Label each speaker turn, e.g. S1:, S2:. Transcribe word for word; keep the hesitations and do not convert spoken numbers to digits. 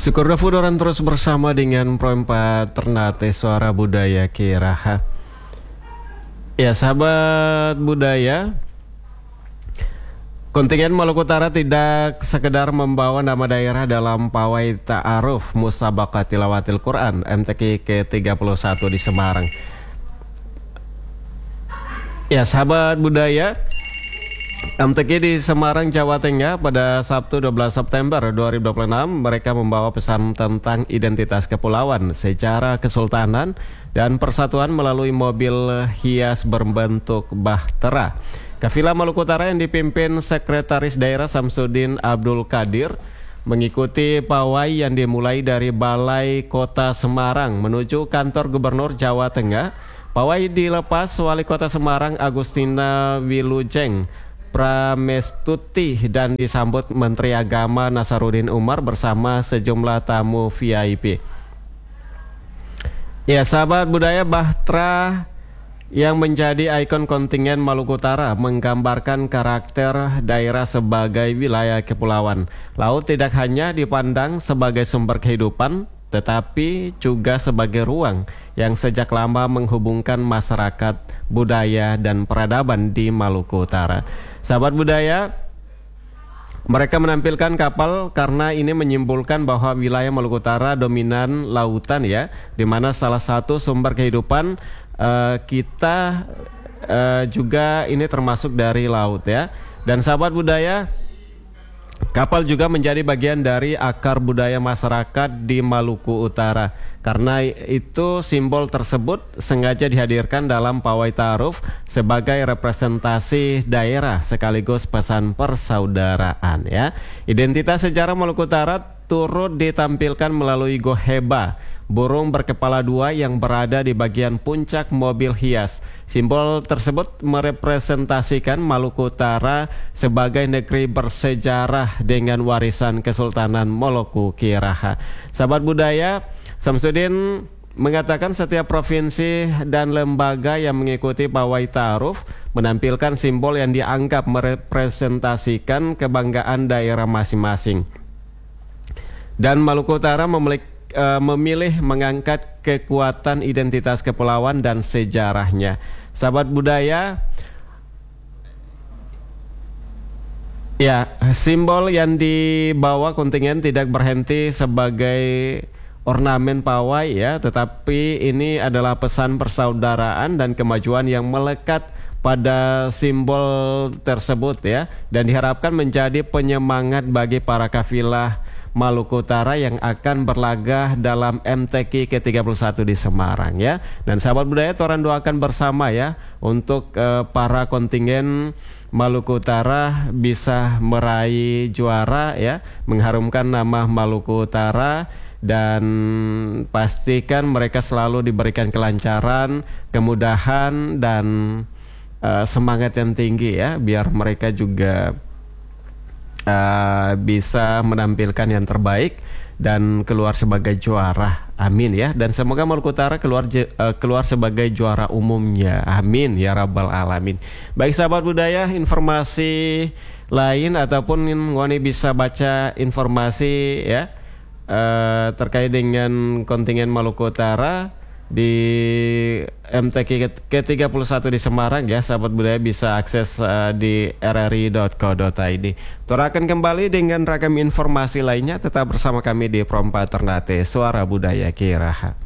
S1: Syukur Dafudoran terus bersama dengan Pro empat Ternate Suara Budaya Kiraha. Ya sahabat budaya, kontingen Maluku Utara tidak sekedar membawa nama daerah dalam pawai ta'aruf Musabaqah Tilawatil Quran M T Q ke tiga puluh satu di Semarang. Ya sahabat budaya, M T Q di Semarang, Jawa Tengah pada Sabtu dua belas September dua ribu dua puluh enam mereka membawa pesan tentang identitas kepulauan, sejarah kesultanan dan persatuan melalui mobil hias berbentuk bahtera. Kafilah Maluku Utara yang dipimpin Sekretaris Daerah Samsudin Abdul Qadir mengikuti pawai yang dimulai dari Balai Kota Semarang menuju kantor Gubernur Jawa Tengah. Pawai dilepas Wali Kota Semarang Agustina Wilujeng Pramestuti dan disambut Menteri Agama Nasaruddin Umar bersama sejumlah tamu V I P. Ya sahabat budaya, bahtera yang menjadi ikon kontingen Maluku Utara menggambarkan karakter daerah sebagai wilayah kepulauan. Laut tidak hanya dipandang sebagai sumber kehidupan, tetapi juga sebagai ruang yang sejak lama menghubungkan masyarakat, budaya, dan peradaban di Maluku Utara. Sahabat budaya, mereka menampilkan kapal karena ini menyimpulkan bahwa wilayah Maluku Utara dominan lautan ya, di mana salah satu sumber kehidupan uh, kita uh, juga ini termasuk dari laut ya. Dan sahabat budaya, kapal juga menjadi bagian dari akar budaya masyarakat di Maluku Utara. Karena itu simbol tersebut sengaja dihadirkan dalam pawai ta'aruf sebagai representasi daerah sekaligus pesan persaudaraan ya. Identitas sejarah Maluku Utara turut ditampilkan melalui goheba, burung berkepala dua yang berada di bagian puncak mobil hias. Simbol tersebut merepresentasikan Maluku Utara sebagai negeri bersejarah dengan warisan Kesultanan Moluku Kiraha. Sahabat budaya, Samsudin mengatakan setiap provinsi dan lembaga yang mengikuti pawai ta'aruf menampilkan simbol yang dianggap merepresentasikan kebanggaan daerah masing-masing. Dan Maluku Utara memiliki, uh, memilih mengangkat kekuatan identitas kepulauan dan sejarahnya. Sahabat budaya, ya, simbol yang dibawa kontingen tidak berhenti sebagai ornamen pawai ya, tetapi ini adalah pesan persaudaraan dan kemajuan yang melekat pada simbol tersebut ya, dan diharapkan menjadi penyemangat bagi para kafilah Maluku Utara yang akan berlaga dalam M T Q ke tiga puluh satu di Semarang ya. Dan sahabat budaya, Toran doakan bersama ya untuk uh, para kontingen Maluku Utara bisa meraih juara ya, mengharumkan nama Maluku Utara, dan pastikan mereka selalu diberikan kelancaran, kemudahan, dan uh, semangat yang tinggi ya, biar mereka juga Uh, bisa menampilkan yang terbaik dan keluar sebagai juara. Amin ya. Dan semoga Maluku Utara keluar uh, keluar sebagai juara umumnya. Amin ya rabbal alamin. Baik sahabat budaya, informasi lain ataupun Ngoni bisa baca informasi ya uh, terkait dengan kontingen Maluku Utara di M T Q ke tiga puluh satu di Semarang ya, sahabat budaya bisa akses uh, di r r i dot co dot i d. Tora akan kembali dengan ragam informasi lainnya, tetap bersama kami di Pro empat Ternate Suara Budaya Kiraha.